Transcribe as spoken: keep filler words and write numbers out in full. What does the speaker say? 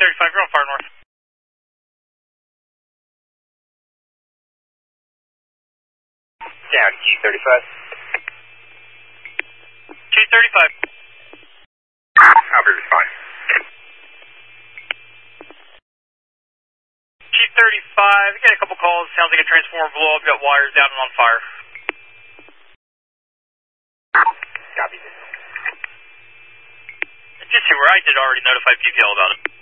thirty-five, you're on fire north. Down, G thirty-five. G thirty-five. I'll be responding. G thirty-five, got a couple calls, sounds like a transformer blew up, got wires down and on fire. Copy. Just see where I did already notify P P L about it.